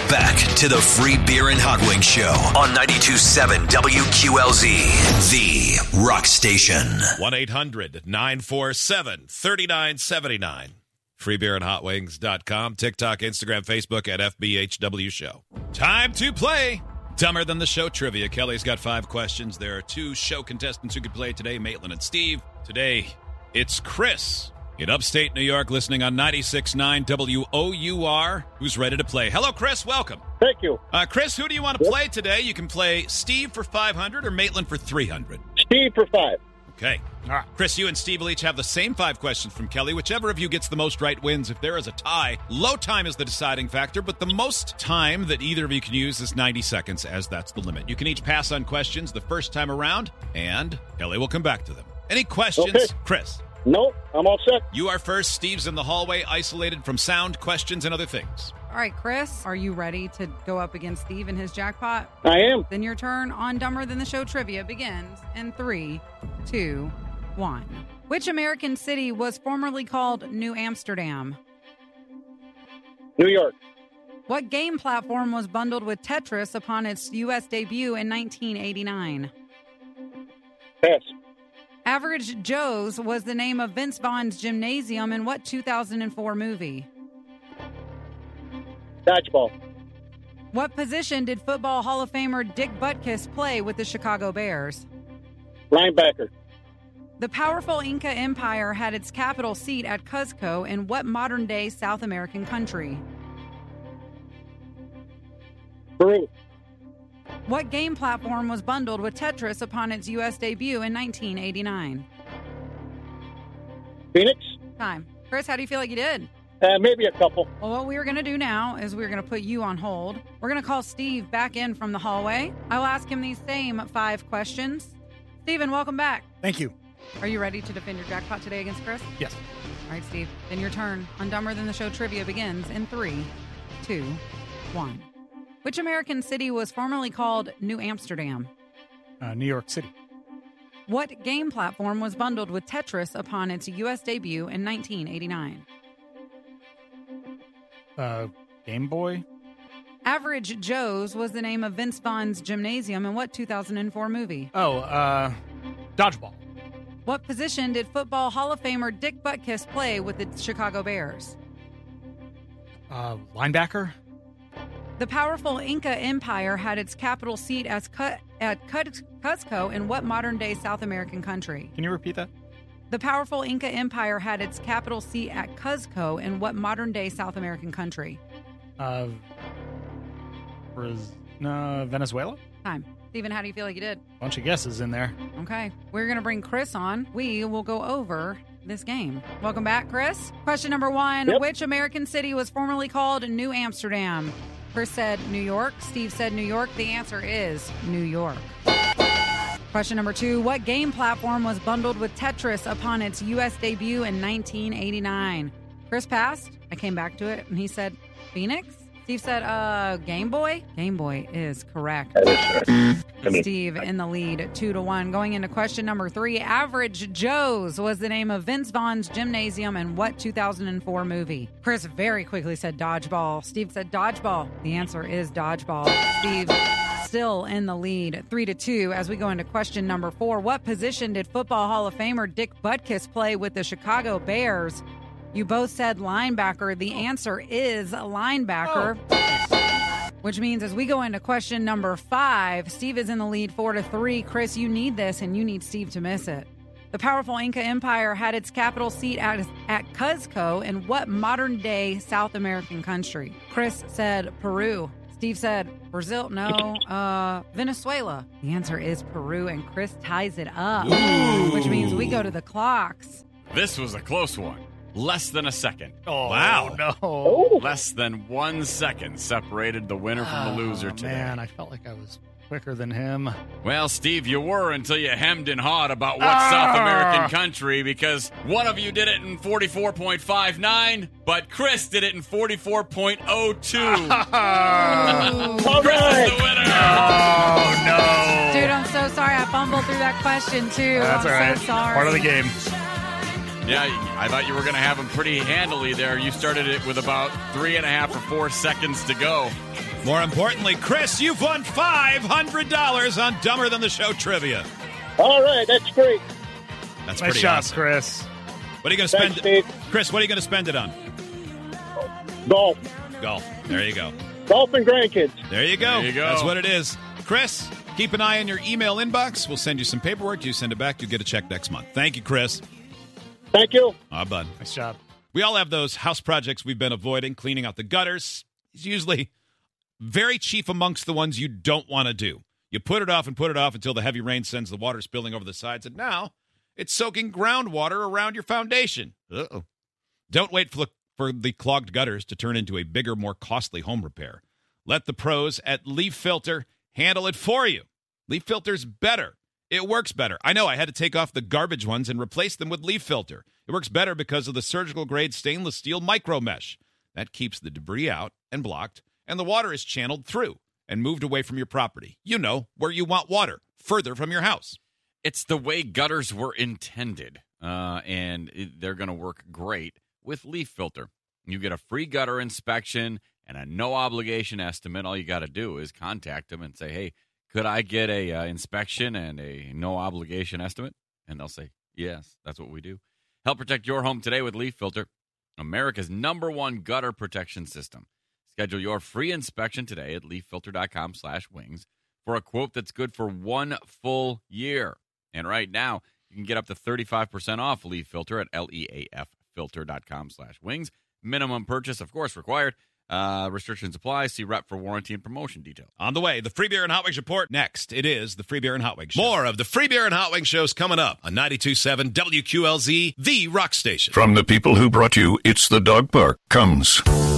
back to the Free Beer and Hot Wings Show on 92.7 WQLZ, the rock station. 1-800-947-3979. FreeBeerandHotWings.com. TikTok, Instagram, Facebook at FBHW Show. Time to play Dumber Than the Show Trivia. Kelly's got 5 questions. There are 2 show contestants who could play today, Maitland and Steve. Today, it's Chris in upstate New York, listening on 96.9 WOUR, who's ready to play. Hello, Chris. Welcome. Thank you. Chris, who do you want to play today? You can play Steve for 500 or Maitland for 300. Steve for 5. Okay. All right. Chris, you and Steve will each have the same 5 questions from Kelly. Whichever of you gets the most right wins. If there is a tie, low time is the deciding factor, but the most time that either of you can use is 90 seconds, as that's the limit. You can each pass on questions the first time around, and Kelly will come back to them. Any questions, okay. Chris? No, I'm all set. You are first. Steve's in the hallway, isolated from sound, questions, and other things. All right, Chris, are you ready to go up against Steve in his jackpot? I am. Then your turn on Dumber Than the Show Trivia begins in 3, 2, 1. Which American city was formerly called New Amsterdam? New York. What game platform was bundled with Tetris upon its U.S. debut in 1989? Pass. Average Joe's was the name of Vince Vaughn's gymnasium in what 2004 movie? Dodgeball. What position did Football Hall of Famer Dick Butkus play with the Chicago Bears? Linebacker. The powerful Inca Empire had its capital seat at Cuzco in what modern-day South American country? Peru. What game platform was bundled with Tetris upon its U.S. debut in 1989? Phoenix. Time. Chris, how do you feel like you did? Maybe a couple. Well, what we're going to do now is we're going to put you on hold. We're going to call Steve back in from the hallway. I'll ask him these same 5 questions. Steven, welcome back. Thank you. Are you ready to defend your jackpot today against Chris? Yes. All right, Steve. Then your turn on Dumber Than the Show Trivia begins in 3, 2, 1. Which American city was formerly called New Amsterdam? New York City. What game platform was bundled with Tetris upon its U.S. debut in 1989? Game Boy. Average Joe's was the name of Vince Vaughn's gymnasium in what 2004 movie? Dodgeball. What position did Football Hall of Famer Dick Butkus play with the Chicago Bears? Linebacker. The powerful Inca Empire had its capital seat at Cuzco in what modern-day South American country? Can you repeat that? The powerful Inca Empire had its capital seat at Cuzco in what modern-day South American country? Venezuela? Time. Steven, how do you feel like you did? Bunch of guesses in there. Okay. We're going to bring Chris on. We will go over this game. Welcome back, Chris. Question number 1. Yep. Which American city was formerly called New Amsterdam? Chris said New York. Steve said New York. The answer is New York. Question number 2. What game platform was bundled with Tetris upon its U.S. debut in 1989? Chris passed. I came back to it, and he said Phoenix. Steve said, Game Boy? Game Boy is correct. Steve in the lead, 2-1. Going into question number 3. Average Joe's was the name of Vince Vaughn's gymnasium in what 2004 movie? Chris very quickly said Dodgeball. Steve said Dodgeball. The answer is Dodgeball. Steve still in the lead, 3-2. As we go into question number 4. What position did Football Hall of Famer Dick Butkus play with the Chicago Bears? You both said linebacker. The answer is linebacker. Which means as we go into question number 5, Steve is in the lead 4-3. Chris, you need this, and you need Steve to miss it. The powerful Inca Empire had its capital seat at Cuzco in what modern-day South American country? Chris said Peru. Steve said Brazil. No, Venezuela. The answer is Peru, and Chris ties it up. Ooh. Which means we go to the clocks. This was a close one. Less than a second. Oh, Wow. No. Less than 1 second separated the winner from the loser today. Man, I felt like I was quicker than him. Well, Steve, you were until you hemmed and hawed about what South American country, because one of you did it in 44.59, but Chris did it in 44.02. All Chris right. is the winner. Oh, no. Dude, I'm so sorry. I fumbled through that question, too. That's I'm all right. so sorry. Part of the game. Yeah, I thought you were going to have them pretty handily there. You started it with about 3.5 or 4 seconds to go. More importantly, Chris, you've won $500 on Dumber Than the Show trivia. All right, that's great. That's Nice pretty job, awesome. Chris. What are you going to spend? Thanks, Steve. Chris, what are you going to spend it on? Golf. Golf. There you go. Golf and grandkids. There you go. There you go. That's what it is. Chris, keep an eye on your email inbox. We'll send you some paperwork. You send it back, you get a check next month. Thank you, Chris. Thank you. Bud. Nice job. We all have those house projects we've been avoiding, cleaning out the gutters. It's usually very chief amongst the ones you don't want to do. You put it off until the heavy rain sends the water spilling over the sides, and now it's soaking groundwater around your foundation. Uh-oh. Don't wait for the clogged gutters to turn into a bigger, more costly home repair. Let the pros at Leaf Filter handle it for you. Leaf Filter's better. It works better. I know I had to take off the garbage ones and replace them with Leaf Filter. It works better because of the surgical-grade stainless steel micro mesh. That keeps the debris out and blocked, and the water is channeled through and moved away from your property. You know, where you want water, further from your house. It's the way gutters were intended, and they're going to work great with Leaf Filter. You get a free gutter inspection and a no-obligation estimate. All you got to do is contact them and say, hey, could I get a inspection and a no-obligation estimate? And they'll say, yes, that's what we do. Help protect your home today with Leaf Filter, America's #1 gutter protection system. Schedule your free inspection today at leaffilter.com/wings for a quote that's good for 1 full year. And right now, you can get up to 35% off Leaf Filter at leaffilter.com/wings. Minimum purchase, of course, required. Restrictions apply. See rep for warranty and promotion details. On the way, the Free Beer and Hot Wings Report. Next, it is the Free Beer and Hot Wings Show. More of the Free Beer and Hot Wings shows coming up on 92.7 WQLZ, the rock station. From the people who brought you It's the Dog Park comes